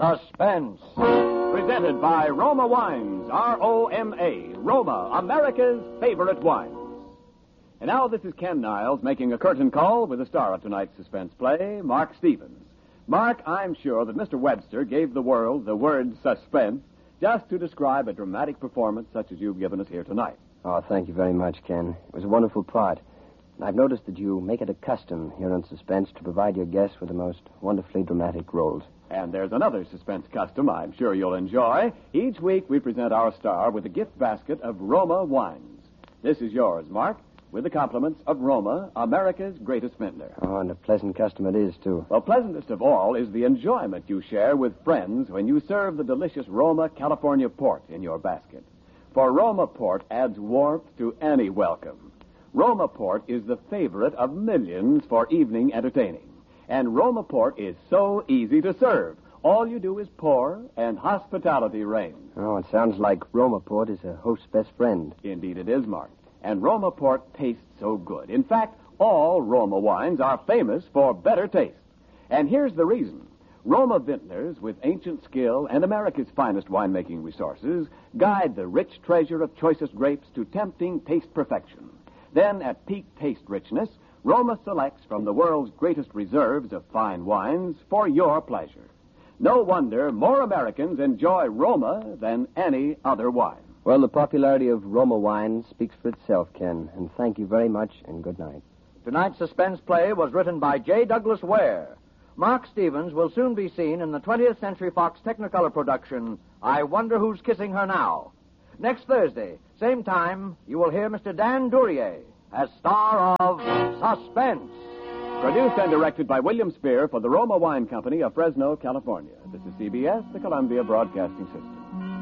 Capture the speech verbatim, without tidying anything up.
Suspense. Presented by Roma Wines, R O M A, Roma, America's favorite wines. And now this is Ken Niles making a curtain call with the star of tonight's suspense play, Mark Stevens. Mark, I'm sure that Mister Webster gave the world the word suspense just to describe a dramatic performance such as you've given us here tonight. Oh, thank you very much, Ken. It was a wonderful part. And I've noticed that you make it a custom here on Suspense to provide your guests with the most wonderfully dramatic roles. And there's another suspense custom I'm sure you'll enjoy. Each week we present our star with a gift basket of Roma wines. This is yours, Mark, with the compliments of Roma, America's greatest vintner. Oh, and a pleasant custom it is, too. Well, pleasantest of all is the enjoyment you share with friends when you serve the delicious Roma California port in your basket. For Roma port adds warmth to any welcome. Roma port is the favorite of millions for evening entertaining. And Roma port is so easy to serve. All you do is pour, and hospitality reigns. Oh, it sounds like Roma port is a host's best friend. Indeed it is, Mark. And Roma port tastes so good. In fact, all Roma wines are famous for better taste. And here's the reason. Roma vintners, with ancient skill and America's finest winemaking resources, guide the rich treasure of choicest grapes to tempting taste perfection. Then, at peak taste richness, Roma selects from the world's greatest reserves of fine wines for your pleasure. No wonder more Americans enjoy Roma than any other wine. Well, the popularity of Roma wine speaks for itself, Ken. And thank you very much, and good night. Tonight's suspense play was written by J. Douglas Ware. Mark Stevens will soon be seen in the twentieth Century Fox Technicolor production, I Wonder Who's Kissing Her Now. Next Thursday, same time, you will hear Mister Dan Duryea as star of Suspense. Produced and directed by William Spear for the Roma Wine Company of Fresno, California. This is C B S, the Columbia Broadcasting System.